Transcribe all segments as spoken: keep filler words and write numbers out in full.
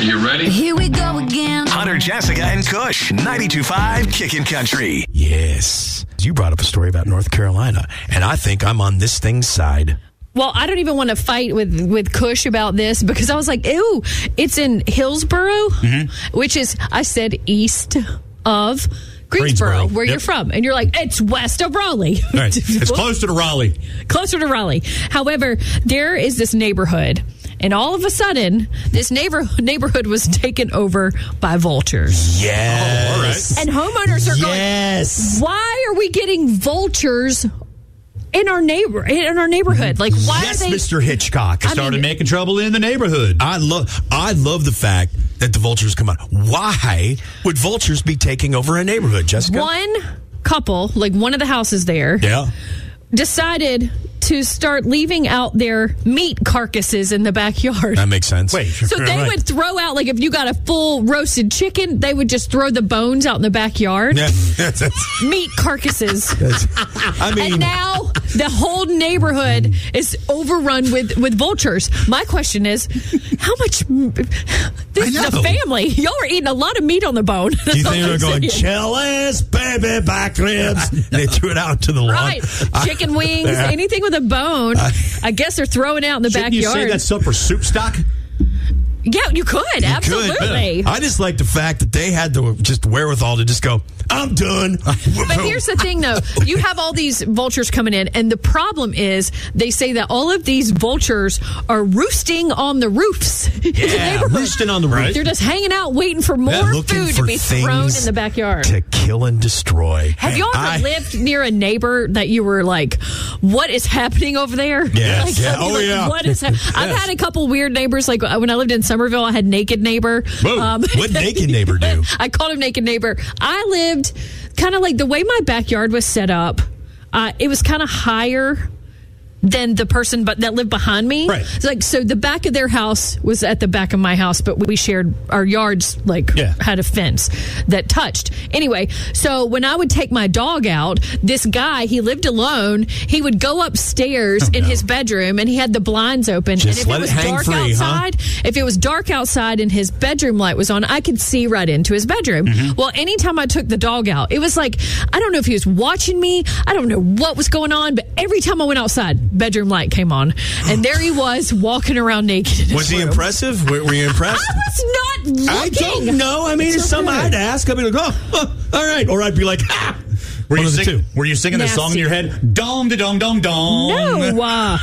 Are you ready? Here we go again. Hunter, Jessica, and Kush, ninety-two point five Kickin' Country. Yes. You brought up a story about North Carolina, and I think I'm on this thing's side. Well, I don't even want to fight with, with Kush about this because I was like, ew, it's in Hillsborough, mm-hmm. which is, I said, east of Greensboro, Greensboro. where Yep. you're from. And you're like, it's west of Raleigh. Right. It's closer to Raleigh. Closer to Raleigh. However, there is this neighborhood. And all of a sudden, this neighbor, neighborhood was taken over by vultures. Yes. Oh, all right. And homeowners are yes. going, why are we getting vultures in our neighbor in our neighborhood? Like, why yes, are they? Mister Hitchcock. I started mean, making trouble in the neighborhood. I love I love the fact that the vultures come out. Why would vultures be taking over a neighborhood, Jessica? One couple, like one of the houses there, Yeah. decided to start leaving out their meat carcasses in the backyard. That makes sense. Wait. So they right. would throw out, like if you got a full roasted chicken, they would just throw the bones out in the backyard. Yeah, that's, that's, Meat carcasses. that's, I mean, And now the whole neighborhood is overrun with, with vultures. My question is, how much? This is a know. family. Y'all are eating a lot of meat on the bone. do you That's all think they're I'm going, saying. Chili's, baby, back ribs? They threw it out to the lawn. Right. Chicken wings, anything with a bone. I guess they're throwing out in the Shouldn't you backyard. say that's up for soup stock? Yeah, you could. Could. Absolutely. I just like the fact that they had the just wherewithal to just go, I'm done. But here's the thing, though. You have all these vultures coming in, and the problem is they say that all of these vultures are roosting on the roofs. in the Yeah, neighborhood. roosting on the roof. They're just hanging out waiting for more Yeah, looking food for to be thrown things in the backyard. to kill and destroy. Have you ever I- lived near a neighbor that you were like, what is happening over there? Yes. Like, Yeah. I'd be Oh, like, yeah. What is hap-? I've Yes. had a couple weird neighbors. Like when I lived in Somerville, I had Naked Neighbor. Um, Whoa. What naked neighbor do? I called him Naked Neighbor. I lived kind of like the way my backyard was set up. Uh, it was kind of higher than the person but that lived behind me. Right. It's like, so the back of their house was at the back of my house, but we shared our yards, like Yeah. had a fence that touched. Anyway, so when I would take my dog out, this guy, he lived alone. He would go upstairs Oh, in no. his bedroom and he had the blinds open. Just and if let it it was hang dark free, huh? outside, if it was dark outside and his bedroom light was on, I could see right into his bedroom. Mm-hmm. Well, anytime I took the dog out, it was like, I don't know if he was watching me. I don't know what was going on, but every time I went outside, bedroom light came on. And there he was walking around naked. in his Was he room. impressive? Were, were you impressed? I was not looking. I don't know. I mean, it's, It's something okay. I'd ask. I'd be like, oh, oh, all right. Or I'd be like, ah. Were One you, of the sing, two. were you singing the song in Nasty. your head? Dong, da dong, dong, dong. No. Uh,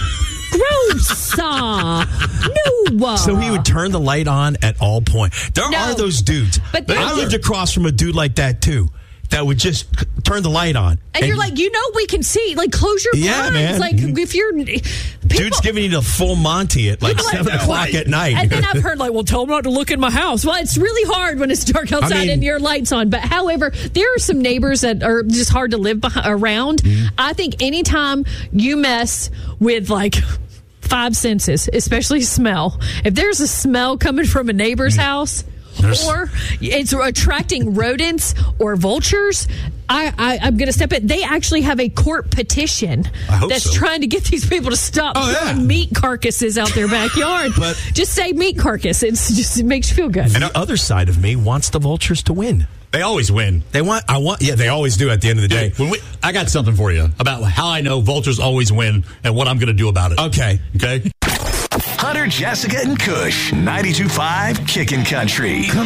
gross. Uh, no. Uh. So he would turn the light on at all points. There No. are those dudes. But there- I lived across from a dude like that, too, that would just c- turn the light on. And you're like, you know, we can see. Like, close your Yeah, blinds. man. Like, if you're. People, Dude's giving you the full Monty at like People like- seven o'clock at night. And then I've heard, like, well, tell them not to look in my house. Well, it's really hard when it's dark outside mean- and your light's on. But however, there are some neighbors that are just hard to live beh- around. Mm-hmm. I think anytime you mess with, like, five senses, especially smell, if there's a smell coming from a neighbor's house, There's- or it's attracting rodents or vultures, I, I, I'm going to step in. They actually have a court petition I hope that's so. trying to get these people to stop Oh, yeah. throwing meat carcasses out their backyard. But- just say meat carcass. It's just it makes you feel good. And the other side of me wants the vultures to win. They always win. They want, I want, yeah, they always do at the end of the day. When we, I got something for you about how I know vultures always win and what I'm going to do about it. Okay. Okay? Hunter, Jessica, and Kush, ninety-two point five Kickin' Country.